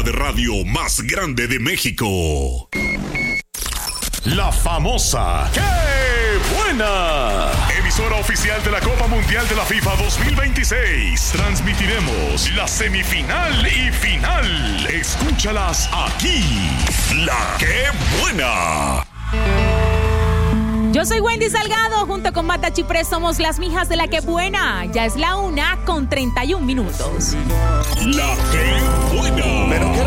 de radio más grande de México. La famosa ¡Qué buena! Emisora oficial de la Copa Mundial de la FIFA 2026. Transmitiremos la semifinal y final. Escúchalas aquí. La ¡Qué buena! Yo soy Wendy Salgado, junto con Mata Chiprés somos las mijas de la ¡Qué buena! Ya es la 1:31. La ¡Qué buena!